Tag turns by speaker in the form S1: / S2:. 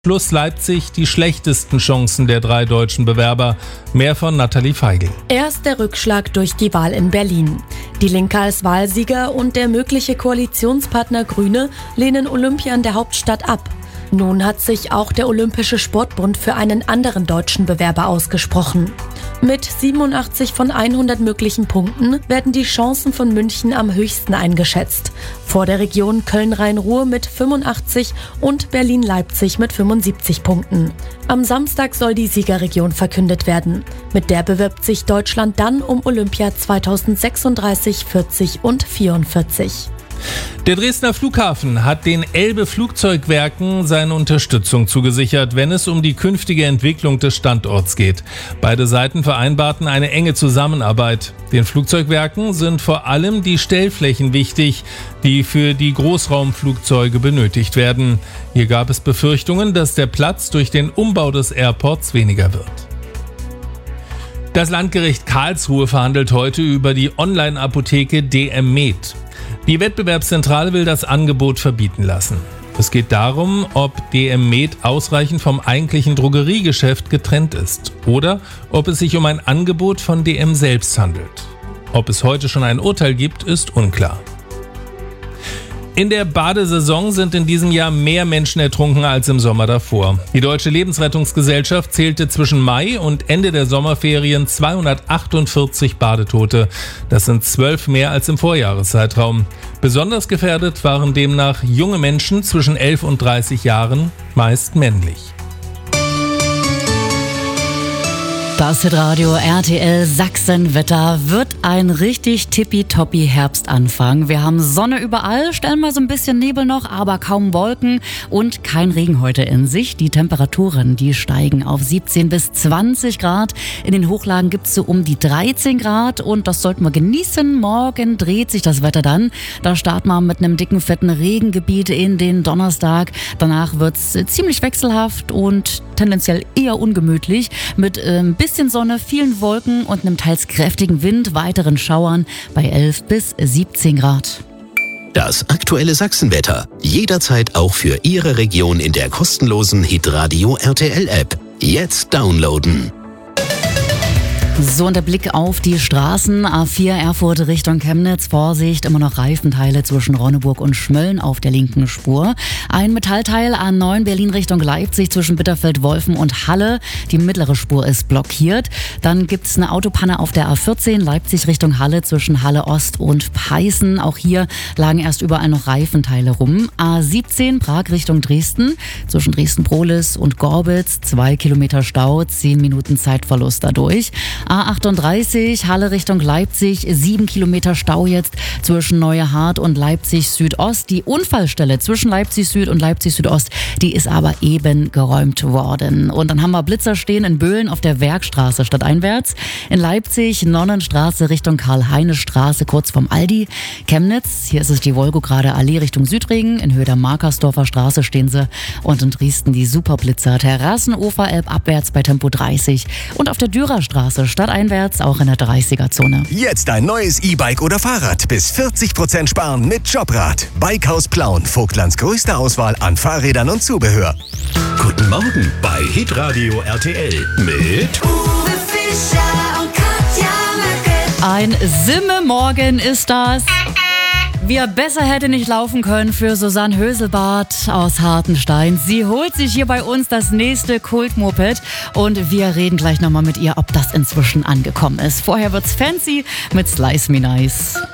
S1: Plus Leipzig die schlechtesten Chancen der 3 deutschen Bewerber. Mehr von Nathalie Feigl.
S2: Erst der Rückschlag durch die Wahl in Berlin. Die Linke als Wahlsieger und der mögliche Koalitionspartner Grüne lehnen Olympia in der Hauptstadt ab. Nun hat sich auch der Olympische Sportbund für einen anderen deutschen Bewerber ausgesprochen. Mit 87 von 100 möglichen Punkten werden die Chancen von München am höchsten eingeschätzt. Vor der Region Köln-Rhein-Ruhr mit 85 und Berlin-Leipzig mit 75 Punkten. Am Samstag soll die Siegerregion verkündet werden. Mit der bewirbt sich Deutschland dann um Olympia 2036, 40 und 44.
S1: Der Dresdner Flughafen hat den Elbe-Flugzeugwerken seine Unterstützung zugesichert, wenn es um die künftige Entwicklung des Standorts geht. Beide Seiten vereinbarten eine enge Zusammenarbeit. Den Flugzeugwerken sind vor allem die Stellflächen wichtig, die für die Großraumflugzeuge benötigt werden. Hier gab es Befürchtungen, dass der Platz durch den Umbau des Airports weniger wird. Das Landgericht Karlsruhe verhandelt heute über die Online-Apotheke DM Med. Die Wettbewerbszentrale will das Angebot verbieten lassen. Es geht darum, ob DM Med ausreichend vom eigentlichen Drogeriegeschäft getrennt ist oder ob es sich um ein Angebot von DM selbst handelt. Ob es heute schon ein Urteil gibt, ist unklar. In der Badesaison sind in diesem Jahr mehr Menschen ertrunken als im Sommer davor. Die Deutsche Lebensrettungsgesellschaft zählte zwischen Mai und Ende der Sommerferien 248 Badetote. Das sind 12 mehr als im Vorjahreszeitraum. Besonders gefährdet waren demnach junge Menschen zwischen 11 und 30 Jahren, meist männlich.
S3: Das Hitradio RTL Sachsenwetter wird ein richtig tippitoppi Herbstanfang. Wir haben Sonne überall, stellen mal so ein bisschen Nebel noch, aber kaum Wolken und kein Regen heute in sich. Die Temperaturen, die steigen auf 17 bis 20 Grad. In den Hochlagen gibt es so um die 13 Grad und das sollten wir genießen. Morgen dreht sich das Wetter dann. Da starten wir mit einem dicken, fetten Regengebiet in den Donnerstag. Danach wird es ziemlich wechselhaft und tendenziell eher ungemütlich mit ein bisschen Sonne, vielen Wolken und einem teils kräftigen Wind, weiteren Schauern bei 11 bis 17 Grad.
S4: Das aktuelle Sachsenwetter. Jederzeit auch für Ihre Region in der kostenlosen Hitradio RTL App. Jetzt downloaden.
S3: So, und der Blick auf die Straßen. A4 Erfurt Richtung Chemnitz. Vorsicht, immer noch Reifenteile zwischen Ronneburg und Schmölln auf der linken Spur. Ein Metallteil A9 Berlin Richtung Leipzig zwischen Bitterfeld, Wolfen und Halle. Die mittlere Spur ist blockiert. Dann gibt es eine Autopanne auf der A14 Leipzig Richtung Halle zwischen Halle Ost und Peißen. Auch hier lagen erst überall noch Reifenteile rum. A17 Prag Richtung Dresden zwischen Dresden-Prohlis und Gorbitz. 2 Kilometer Stau, 10 Minuten Zeitverlust dadurch. A38 Halle Richtung Leipzig, 7 Kilometer Stau jetzt zwischen Neuehart und Leipzig Südost. Die Unfallstelle zwischen Leipzig Süd und Leipzig Südost, die ist aber eben geräumt worden. Und dann haben wir Blitzer stehen in Böhlen auf der Werkstraße stadteinwärts. In Leipzig Nonnenstraße Richtung Karl-Heine-Straße kurz vom Aldi. Chemnitz, hier ist es die Wolgograde Allee Richtung Südregen. In Höhe der Markersdorfer Straße stehen sie. Und in Dresden die Superblitzer Terrassenofer-Elb abwärts bei Tempo 30. Und auf der Dürerstraße stadteinwärts auch in der 30er-Zone.
S5: Jetzt ein neues E-Bike oder Fahrrad. Bis 40% sparen mit Jobrad. Bikehaus Plauen. Vogtlands größte Auswahl an Fahrrädern und Zubehör.
S4: Guten Morgen bei Hitradio RTL mit
S6: Uwe Fischer und Katja Möcke.
S3: Ein Simme-Morgen ist das. Wie er besser hätte nicht laufen können für Susanne Höselbart aus Hartenstein. Sie holt sich hier bei uns das nächste Kultmoped und wir reden gleich nochmal mit ihr, ob das inzwischen angekommen ist. Vorher wird's fancy mit Slice Me Nice.